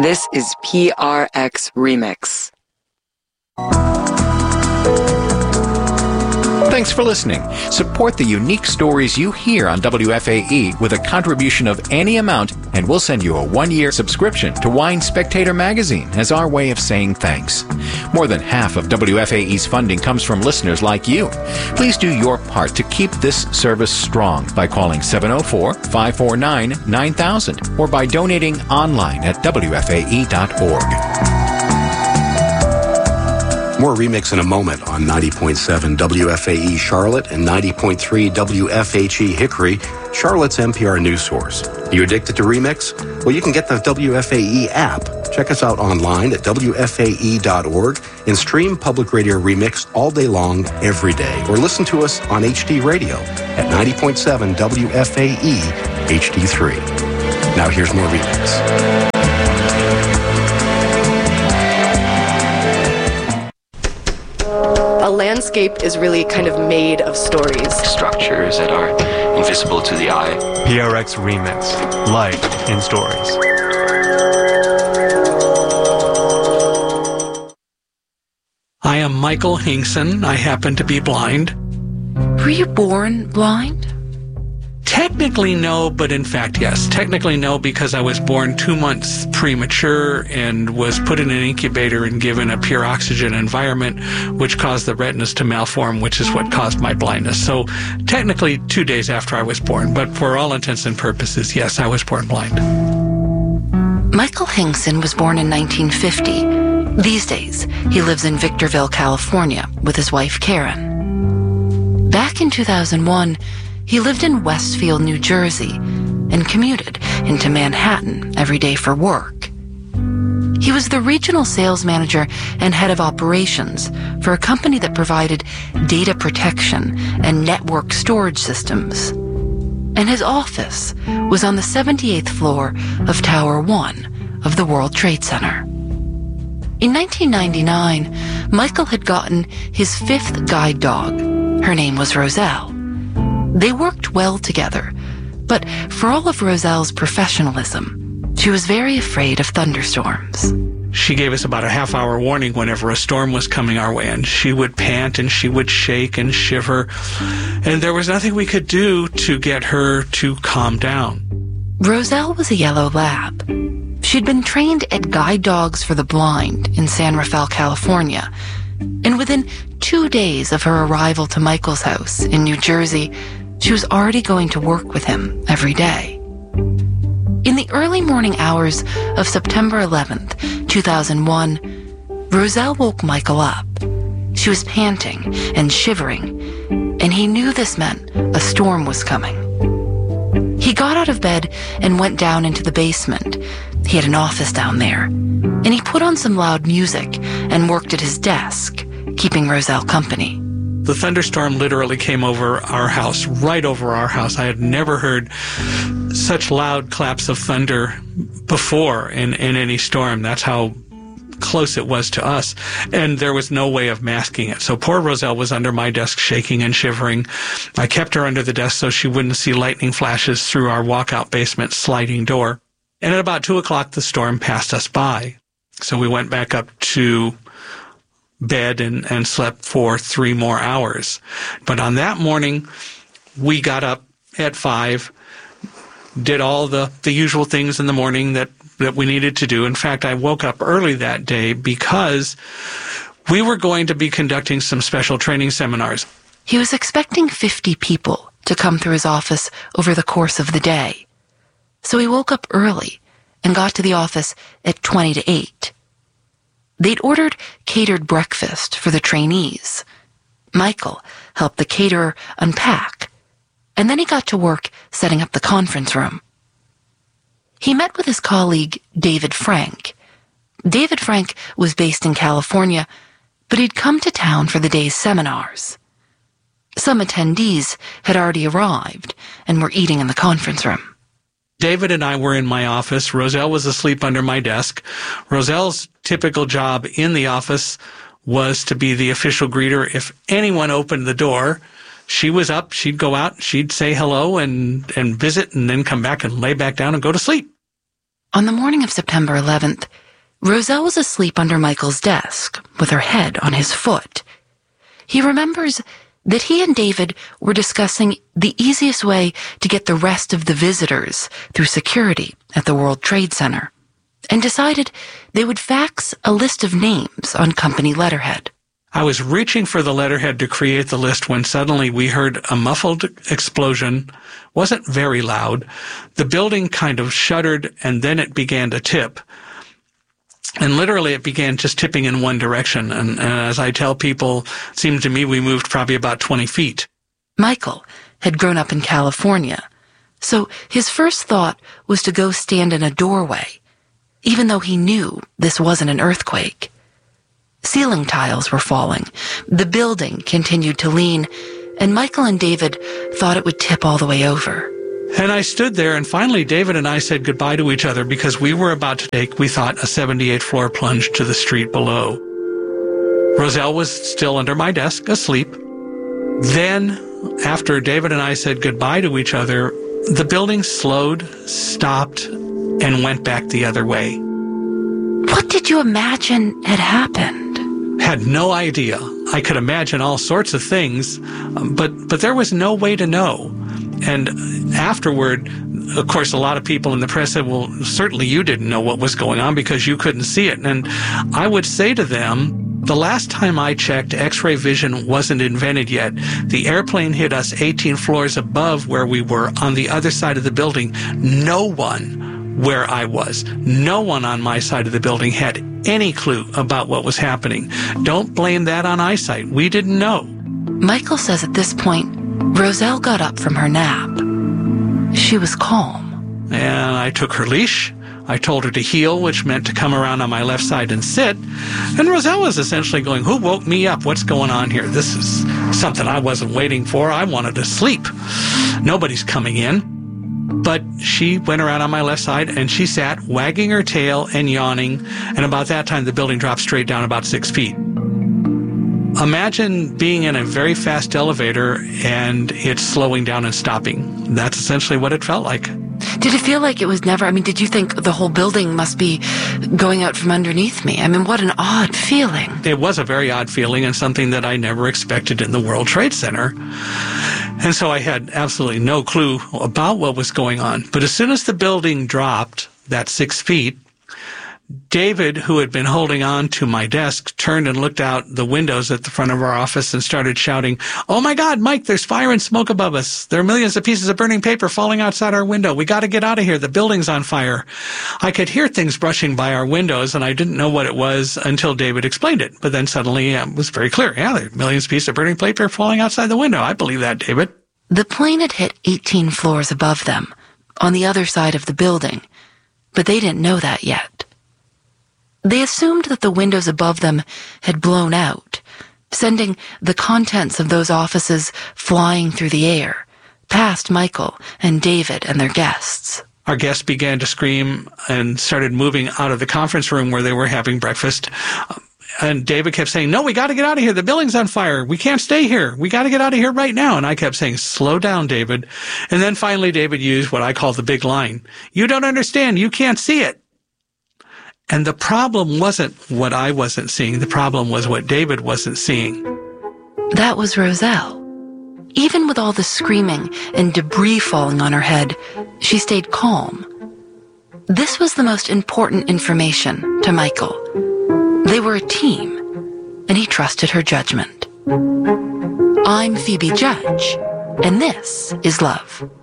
This is PRX Remix. Thanks for listening. Support the unique stories you hear on WFAE with a contribution of any amount, and we'll send you a 1-year subscription to Wine Spectator magazine as our way of saying thanks. More than half of WFAE's funding comes from listeners like you. Please do your part to keep this service strong by calling 704-549-9000 or by donating online at WFAE.org. More Remix in a moment on 90.7 WFAE Charlotte and 90.3 WFHE Hickory, Charlotte's NPR news source. Are you addicted to Remix? Well, you can get the WFAE app. Check us out online at WFAE.org and stream Public Radio Remix all day long, every day. Or listen to us on HD Radio at 90.7 WFAE HD3. Now here's more Remix. A landscape is really kind of made of stories. Structures that are invisible to the eye. PRX Remix. Life in stories. I am Michael Hinkson. I happen to be blind. Were you born blind? Technically no, but in fact yes. Technically no, because I was born 2 months premature and was put in an incubator and given a pure oxygen environment, which caused the retinas to malform, which is what caused my blindness. So technically 2 days after I was born, but for all intents and purposes, yes, I was born blind. Michael Hinkson was born in 1950. These days, he lives in Victorville, California, with his wife, Karen. Back in 2001, he lived in Westfield, New Jersey, and commuted into Manhattan every day for work. He was the regional sales manager and head of operations for a company that provided data protection and network storage systems. And his office was on the 78th floor of Tower 1 of the World Trade Center. In 1999, Michael had gotten his 5th guide dog. Her name was Roselle. They worked well together, but for all of Roselle's professionalism, she was very afraid of thunderstorms. She gave us about a half-hour warning whenever a storm was coming our way, and she would pant and she would shake and shiver, and there was nothing we could do to get her to calm down. Roselle was a yellow lab. She'd been trained at Guide Dogs for the Blind in San Rafael, California, and within 2 days of her arrival to Michael's house in New Jersey, she was already going to work with him every day. In the early morning hours of September 11th, 2001, Roselle woke Michael up. She was panting and shivering, and he knew this meant a storm was coming. He got out of bed and went down into the basement. He had an office down there, and he put on some loud music and worked at his desk, keeping Roselle company. The thunderstorm literally came over our house, right over our house. I had never heard such loud claps of thunder before in any storm. That's how close it was to us. And there was no way of masking it. So poor Roselle was under my desk shaking and shivering. I kept her under the desk so she wouldn't see lightning flashes through our walkout basement sliding door. And at about 2 o'clock, the storm passed us by. So we went back up to bed and slept for 3 more hours. But on that morning, we got up at 5, did all the usual things in the morning that we needed to do. In fact, I woke up early that day because we were going to be conducting some special training seminars. He was expecting 50 people to come through his office over the course of the day. So he woke up early and got to the office at 20 to 8. They'd ordered catered breakfast for the trainees. Michael helped the caterer unpack, and then he got to work setting up the conference room. He met with his colleague, David Frank. David Frank was based in California, but he'd come to town for the day's seminars. Some attendees had already arrived and were eating in the conference room. David and I were in my office. Roselle was asleep under my desk. Roselle's typical job in the office was to be the official greeter. If anyone opened the door, she was up, she'd go out, she'd say hello and visit, and then come back and lay back down and go to sleep. On the morning of September 11th, Roselle was asleep under Michael's desk with her head on his foot. He remembers that he and David were discussing the easiest way to get the rest of the visitors through security at the World Trade Center, and decided they would fax a list of names on company letterhead. I was reaching for the letterhead to create the list when suddenly we heard a muffled explosion. Wasn't very loud. The building kind of shuddered, and then it began to tip. And literally it began just tipping in one direction. And as I tell people, it seemed to me we moved probably about 20 feet. Michael had grown up in California, so his first thought was to go stand in a doorway, even though he knew this wasn't an earthquake. Ceiling tiles were falling, the building continued to lean, and Michael and David thought it would tip all the way over. And I stood there, and finally David and I said goodbye to each other because we were about to take, we thought, a 78th floor plunge to the street below. Roselle was still under my desk, asleep. Then, after David and I said goodbye to each other, the building slowed, stopped, and went back the other way. What did you imagine had happened? Had no idea. I could imagine all sorts of things, but there was no way to know. And afterward, of course, a lot of people in the press said, well, certainly you didn't know what was going on because you couldn't see it. And I would say to them, the last time I checked, X-ray vision wasn't invented yet. The airplane hit us 18 floors above where we were on the other side of the building. No one where I was, no one on my side of the building had any clue about what was happening. Don't blame that on eyesight. We didn't know. Michael says at this point, Roselle got up from her nap. She was calm. And I took her leash. I told her to heel, which meant to come around on my left side and sit. And Roselle was essentially going, who woke me up? What's going on here? This is something I wasn't waiting for. I wanted to sleep. Nobody's coming in. But she went around on my left side, and she sat, wagging her tail and yawning, and about that time the building dropped straight down about 6 feet. Imagine being in a very fast elevator and it's slowing down and stopping. That's essentially what it felt like. Did it feel like it was never, did you think the whole building must be going out from underneath me? What an odd feeling. It was a very odd feeling and something that I never expected in the World Trade Center. And so I had absolutely no clue about what was going on. But as soon as the building dropped that 6 feet, David, who had been holding on to my desk, turned and looked out the windows at the front of our office and started shouting, "Oh my God, Mike, there's fire and smoke above us. There are millions of pieces of burning paper falling outside our window. We got to get out of here. The building's on fire." I could hear things brushing by our windows, and I didn't know what it was until David explained it. But then suddenly it was very clear. Yeah, there are millions of pieces of burning paper falling outside the window. I believe that, David. The plane had hit 18 floors above them, on the other side of the building, but they didn't know that yet. They assumed that the windows above them had blown out, sending the contents of those offices flying through the air, past Michael and David and their guests. Our guests began to scream and started moving out of the conference room where they were having breakfast. And David kept saying, "No, we got to get out of here. The building's on fire. We can't stay here. We got to get out of here right now." And I kept saying, "Slow down, David." And then finally David used what I call the big line. "You don't understand. You can't see it." And the problem wasn't what I wasn't seeing. The problem was what David wasn't seeing. That was Roselle. Even with all the screaming and debris falling on her head, she stayed calm. This was the most important information to Michael. They were a team, and he trusted her judgment. I'm Phoebe Judge, and this is Love.